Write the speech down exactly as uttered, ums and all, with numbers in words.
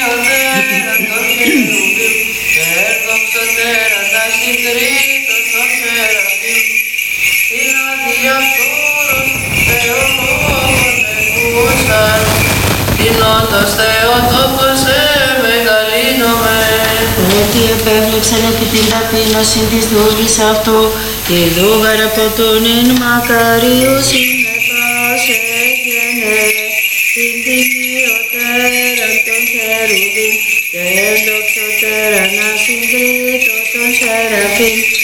οδέρα των χερουβίμ και ερδοξωτέρα να συγκρίτω των σεραφείμ. Είναι αδιαυτούρος Θεολόγων εκούσαν, την όντως Θεοτόκος σε μεγαλύνομεν. Ότι επέβλεψαν επί την ταπείνωση της δούλης αυτού, τη δούγαρα από τον εν μακαρίους συνεπάσε γενε, την τιμιωτέρα των χερουβίμ και ενδοξωτέρα να συγκρίτω των σεραφείμ.